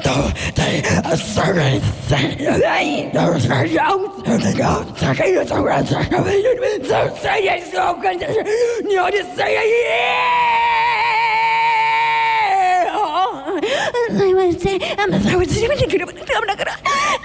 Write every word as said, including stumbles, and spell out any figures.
都得四人三人都是肉，肉才给人做人才，这这也是我跟着你的谁呀？I was saying, I'm sorry, I'm not gonna.